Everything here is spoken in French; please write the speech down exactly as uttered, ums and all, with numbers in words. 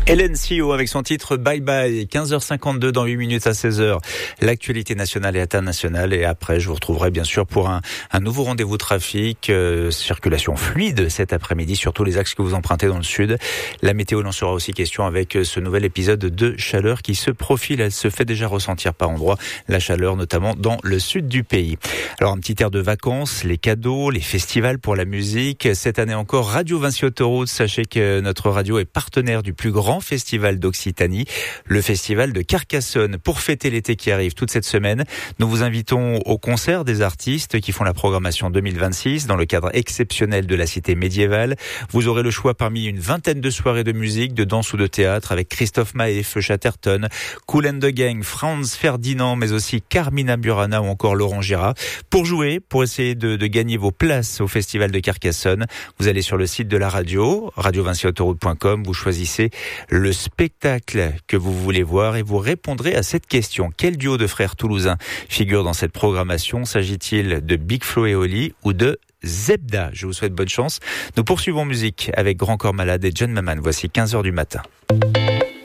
Hélène Sio avec son titre Bye Bye, quinze heures cinquante-deux dans huit minutes à seize heures. L'actualité nationale et internationale, et après je vous retrouverai bien sûr pour un, un nouveau rendez-vous trafic, euh, circulation fluide cet après-midi sur tous les axes que vous empruntez dans le sud. La météo en sera aussi question avec ce nouvel épisode de chaleur qui se profile. Elle se fait déjà ressentir par endroits, la chaleur notamment dans le sud du pays. Alors un petit air de vacances, les cadeaux, les festivals pour la musique. Cette année encore, Radio Vinci Autoroute. Sachez que notre radio est partenaire du plus grand festival d'Occitanie, le festival de Carcassonne. Pour fêter l'été qui arrive toute cette semaine, nous vous invitons au concert des artistes qui font la programmation deux mille vingt-six dans le cadre exceptionnel de la cité médiévale. Vous aurez le choix parmi une vingtaine de soirées de musique, de danse ou de théâtre avec Christophe Maé, Feu Chatterton, Kool and the Gang, Franz Ferdinand, mais aussi Carmina Burana ou encore Laurent Gérard. Pour jouer, pour essayer de, de gagner vos places au festival de Carcassonne, vous allez sur le site de la radio, radio vinci autoroute point com, vous choisissez le spectacle que vous voulez voir et vous répondrez à cette question. Quel duo de frères toulousains figure dans cette programmation? S'agit-il de Big Flo et Oli ou de Zebda? Je vous souhaite bonne chance. Nous poursuivons musique avec Grand Corps Malade et John Maman. Voici quinze heures du matin.